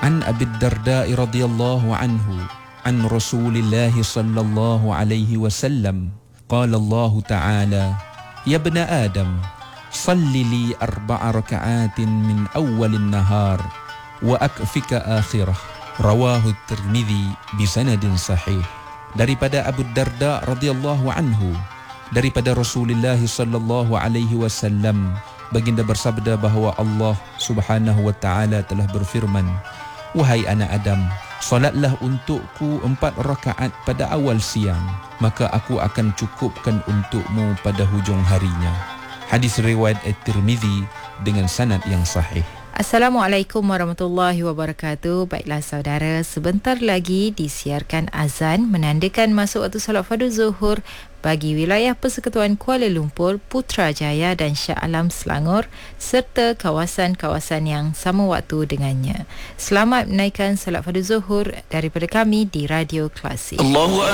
An Abi Darda radhiyallahu anhu an Rasulillah sallallahu alaihi wasallam qala Allah ta'ala ya ibna Adam salli li 4 raka'atin min awwalin nahar wa akfika akhirah. Rawahu Tirmidzi bisanadin sahih. Daripada Abu Darda radhiyallahu anhu, daripada Rasulullah sallallahu alaihi wasallam, baginda bersabda bahawa Allah Subhanahu wa taala telah berfirman, wahai anak Adam, solatlah untukku 4 rakaat pada awal siang, maka aku akan cukupkan untukmu pada hujung harinya. Hadis riwayat At-Tirmidzi dengan sanad yang sahih. Assalamualaikum warahmatullahi wabarakatuh. Baiklah saudara, sebentar lagi disiarkan azan menandakan masuk waktu solat fardu zuhur bagi wilayah Persekutuan Kuala Lumpur, Putrajaya dan Shah Alam Selangor serta kawasan-kawasan yang sama waktu dengannya. Selamat menaikkan solat fardu zuhur daripada kami di Radio Klasik.